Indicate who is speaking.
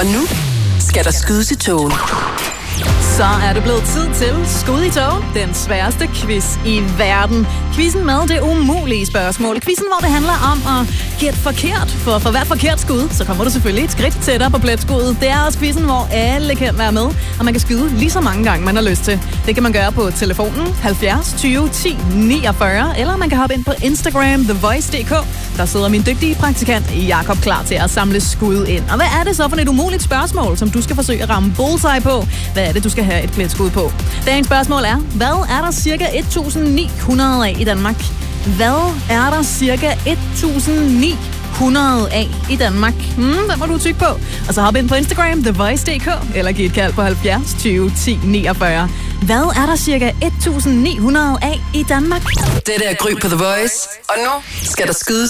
Speaker 1: Og nu skal der skydes i togen.
Speaker 2: Så er det blevet tid til Skud i tog, den sværeste quiz i verden. Quizzen med det umulige spørgsmål. Quizzen, hvor det handler om at gætte forkert. For hvert forkert skud, så kommer du selvfølgelig et skridt tættere på pletskuddet. Det er også quizzen, hvor alle kan være med, og man kan skyde lige så mange gange, man har lyst til. Det kan man gøre på telefonen 70 20 10 49, eller man kan hoppe ind på Instagram, thevoice.dk. Der sidder min dygtige praktikant Jakob klar til at samle skud ind. Og hvad er det så for et umuligt spørgsmål, som du skal forsøge at ramme bullseye på? Hvad er det, du skal have et pletskud på? Dagens spørgsmål er, hvad er der cirka 1900 af i Danmark? Hvad er der cirka 1900 af i Danmark? Hvad må du tykke på? Og så hop ind på Instagram, thevoice.dk, eller giv et kald på 70 20 10 49. Hvad er der cirka 1900 af i Danmark?
Speaker 1: Det er Gry på The Voice, og nu skal der skydes